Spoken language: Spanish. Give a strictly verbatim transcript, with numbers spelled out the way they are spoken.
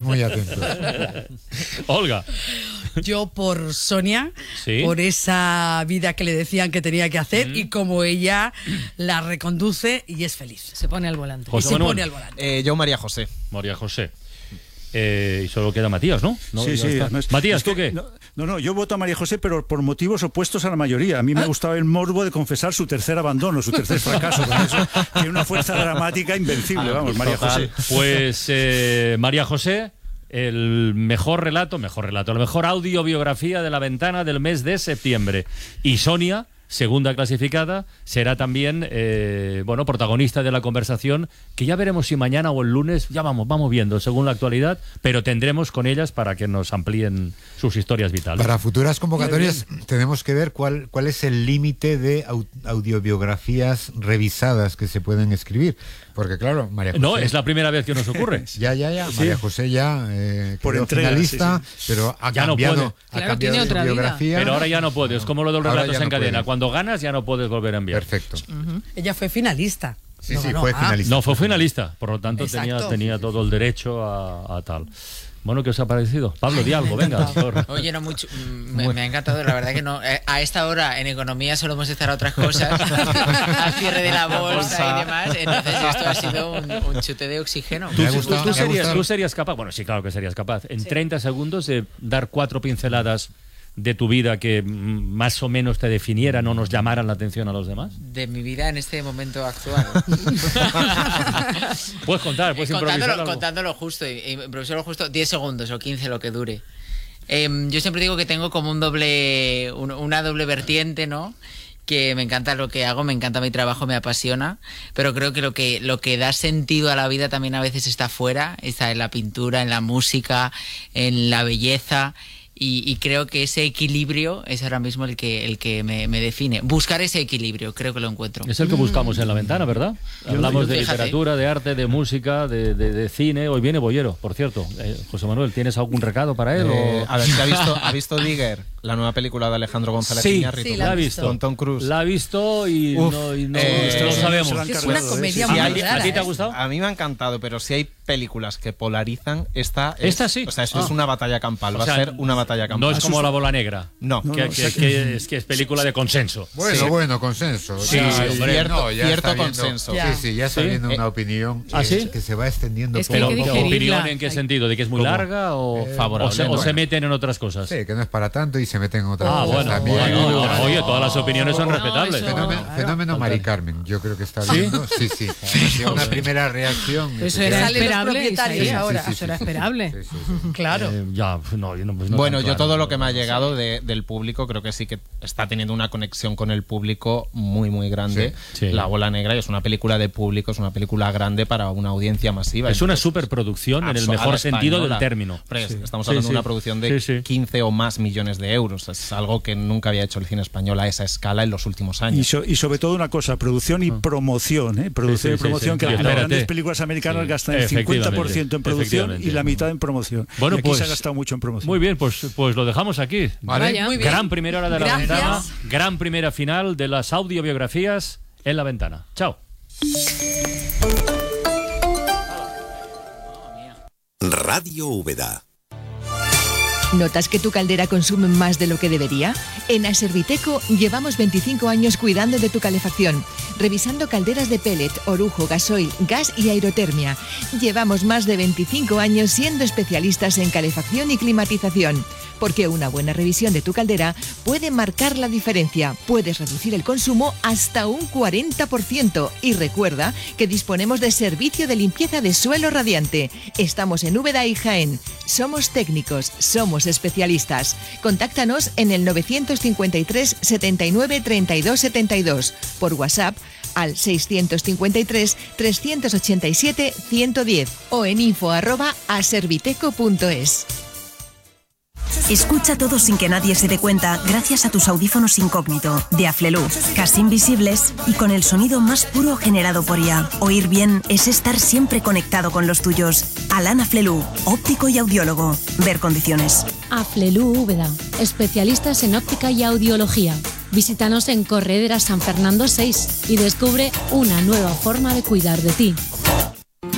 muy atentos. Olga. Yo por Sonia, ¿Sí? por esa vida que le decían que tenía que hacer, Mm. y como ella la reconduce y es feliz. Se pone al volante. Y José se Manuel. pone al volante. Eh, yo María José. María José. Eh, y solo queda Matías, ¿no? ¿No? Sí, Ya sí. está. además, Matías, es ¿tú que- qué? No, no, no, yo voto a María José, pero por motivos opuestos a la mayoría. A mí me gustaba el morbo de confesar su tercer abandono, su tercer fracaso. Con eso tiene una fuerza dramática invencible, vamos, María José. Pues eh, María José, el mejor relato, mejor relato, la mejor audiobiografía de La Ventana del mes de septiembre. Y Sonia, segunda clasificada, será también eh, bueno, protagonista de la conversación, que ya veremos si mañana o el lunes, ya vamos, vamos viendo según la actualidad, pero tendremos con ellas para que nos amplíen sus historias vitales. Para futuras convocatorias tenemos que ver cuál, cuál es el límite de au- audiobiografías revisadas que se pueden escribir. Porque claro, María José... No, es la primera vez que nos ocurre. Ya, ya, ya. María José ya eh, Por quedó entrega, finalista, sí, pero ha Ya no cambiado, puede. ha Claro, cambiado tiene de otra vida. biografía. Pero ahora ya no puede, es como lo de los Ahora relatos ya en no cadena. puede. Cuando ganas ya no puedes volver a enviar. Perfecto. Ella fue finalista. Sí, No sí, ganó. fue Ah, finalista. No, fue finalista, por lo tanto tenía, Exacto. tenía todo el derecho a, a tal. Bueno, ¿qué os ha parecido? Pablo, di algo, venga. por- Oye, no mucho, mm, me, me ha encantado, la verdad que no. eh, A esta hora en economía solo hemos estar a otras cosas, al cierre de la bolsa y demás. Entonces esto ha sido un, un chute de oxígeno. ¿Tú, Me ha tú- gustado, tú me ha serías, gustado. tú serías capaz, bueno, sí, claro que serías capaz, en treinta segundos de dar cuatro pinceladas de tu vida que mm, más o menos te definieran o nos llamaran la atención a los demás? De mi vida en este momento actual. Puedes contar, puedes improvisar contándolo, algo. contándolo justo, y- y improvisarlo justo diez segundos o quince, lo que dure. Em, yo siempre digo que tengo como un doble, un- una doble vertiente, ¿no? Que me encanta lo que hago, me encanta mi trabajo, me apasiona, pero creo que lo que lo que da sentido a la vida también a veces está fuera, está en la pintura, en la música, en la belleza. Y, y creo que ese equilibrio es ahora mismo el que el que me, me define. Buscar ese equilibrio, creo que lo encuentro. Es el que buscamos en La Ventana, ¿verdad? Hablamos de Fíjate. literatura, de arte, de música, de, de- de cine. Hoy viene Bollero, por cierto. Eh, José Manuel, ¿tienes algún recado para él? Eh, o... a ver, ¿se ha visto, ¿ha visto Digger, la nueva película de Alejandro González Sí, Iñárritu? sí, la la ha he visto. Con Tom Cruise. La ha visto y Uf, no, y no, eh, no lo se sabemos. la han Es cargado, una ¿eh? comedia Sí, muy ¿A hay- ti, rara, a ti te ha ¿eh? gustado? A mí me ha encantado, pero si hay películas que polarizan, esta es, Esta sí. O sea, eso Ah. es una batalla campal. O Va sea, a ser una batalla campal. No es como La Bola Negra. No. No, que, no, que- o sea que- que es que es película de consenso. Bueno, Sí. bueno, consenso. Sí, Ya, sí, ya- hombre. Cierto- no, ya cierto está viendo- consenso. Ya. Sí, sí, ya está Sí. viendo Eh, una opinión ¿Ah, eh, sí? que se va extendiendo Es que poco hay Pero, que a poco. digerirla. ¿opinión en qué Hay- sentido? ¿De que es muy ¿Cómo? larga o, Eh, favorable, o, se, o bueno. se meten en otras cosas? Sí, que no es para tanto y se meten en otras Ah, cosas bueno, también. bueno, No, no, no, oye, no. todas las opiniones son No, respetables. eso- Fenómeno, Claro. fenómeno Mari Carmen, yo creo que está viendo. Sí, sí. sí. Una primera reacción. Eso era Salen los esperable. propietarios Isaías. ahora. Eso era esperable. Sí, sí, sí. Claro. Eh, ya, no, yo no, pues no Bueno, tan yo claro, todo lo pero- que me ha llegado de- del público, creo que sí que está teniendo una conexión con el público muy, muy grande. Sí, sí. La Bola Negra y es una película de público, es una película grande para una audiencia masiva. Es una Entonces, superproducción en el abso- a mejor la sentido española. del término. Hombre, Sí. Estamos Sí, hablando sí. de una producción de Sí, sí. quince o más millones de euros. Es algo que nunca había hecho el cine español a esa escala en los últimos Y, años. so- y sobre todo una cosa, producción y promoción, ¿eh? Producción Sí, y sí, promoción, sí, que sí. las Espérate. grandes películas americanas Sí, gastan el efectivamente, cincuenta por ciento en producción y efectivamente. la mitad en promoción. Bueno, y aquí pues, se ha gastado mucho en promoción. Muy bien, pues, pues lo dejamos aquí. Vale. Vaya. Muy bien. Gran primera hora de La Gracias. Ventana, gran primera final de las audiobiografías en La Ventana. Chao. Radio Úbeda. ¿Notas que tu caldera consume más de lo que debería? En Aserviteco llevamos veinticinco años cuidando de tu calefacción, revisando calderas de pellet, orujo, gasoil, gas y aerotermia. Llevamos más de veinticinco años siendo especialistas en calefacción y climatización, porque una buena revisión de tu caldera puede marcar la diferencia. Puedes reducir el consumo hasta un cuarenta por ciento. Y recuerda que disponemos de servicio de limpieza de suelo radiante. Estamos en Úbeda y Jaén. Somos técnicos, somos especialistas. Contáctanos en el novecientos cincuenta y tres setenta y nueve treinta y dos setenta y dos, por WhatsApp al seiscientos cincuenta y tres trescientos ochenta y siete ciento diez o en info arroba aserviteco punto es. Escucha todo sin que nadie se dé cuenta gracias a tus audífonos incógnito de Aflelu, casi invisibles y con el sonido más puro generado por I A. Oír bien es estar siempre conectado con los tuyos. Alan Aflelu, óptico y audiólogo. Ver condiciones. Aflelu Úbeda, especialistas en óptica y audiología. Visítanos en Corredera San Fernando seis y descubre una nueva forma de cuidar de ti.